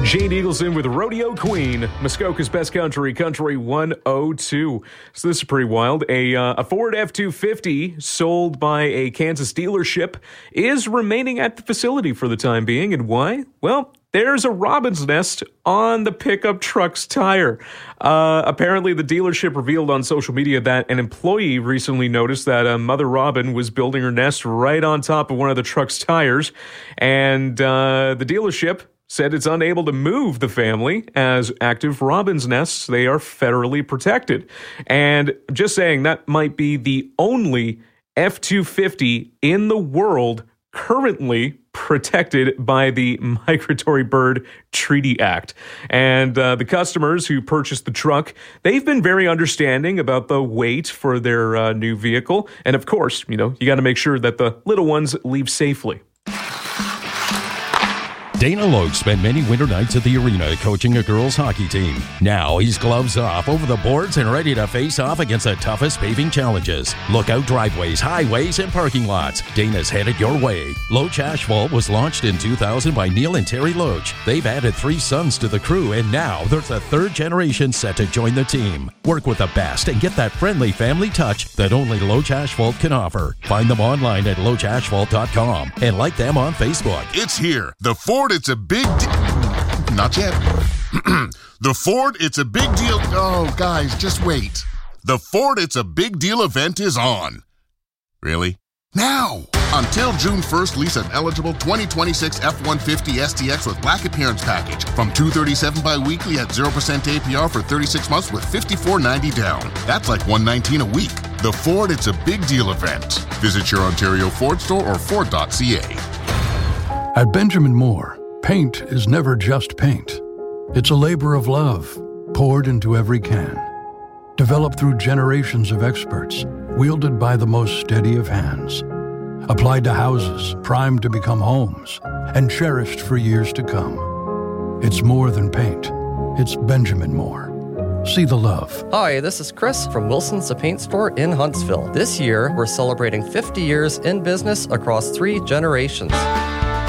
Shane Eagleson with Rodeo Queen, Muskoka's Best Country, Country 102. So this is pretty wild. A Ford F-250 sold by a Kansas dealership is remaining at the facility for the time being. And why? Well, there's a robin's nest on the pickup truck's tire. Apparently, the dealership revealed on social media that an employee recently noticed that a mother robin was building her nest right on top of one of the truck's tires. And the dealership said it's unable to move the family as active robin's nests. They are federally protected. And just saying, that might be the only F-250 in the world currently protected by the Migratory Bird Treaty Act. And the customers who purchased the truck, they've been very understanding about the weight for their new vehicle. And of course, you got to make sure that the little ones leave safely. Dana Logue spent many winter nights at the arena coaching a girls' hockey team. Now he's gloves off, over the boards, and ready to face off against the toughest paving challenges. Look out driveways, highways, and parking lots. Dana's headed your way. Loach Asphalt was launched in 2000 by Neil and Terry Loach. They've added 3 sons to the crew, and now there's a 3rd generation set to join the team. Work with the best and get that friendly family touch that only Loach Asphalt can offer. Find them online at loachasphalt.com and like them on Facebook. It's here. The Ford It's a Big Not yet. The Ford It's a Big Deal. Oh, guys, just wait. The Ford It's a Big Deal event is on. Really? Now! Until June 1st, lease an eligible 2026 F-150 STX with Black Appearance Package from $237 bi-weekly at 0% APR for 36 months with $54.90 down. That's like $119 a week. The Ford It's a Big Deal event. Visit your Ontario Ford store or Ford.ca. At Benjamin Moore, paint is never just paint. It's a labor of love, poured into every can. Developed through generations of experts, wielded by the most steady of hands. Applied to houses, primed to become homes, and cherished for years to come. It's more than paint. It's Benjamin Moore. See the love. Hi, this is Chris from Wilson's The Paint Store in Huntsville. This year, we're celebrating 50 years in business across 3 generations.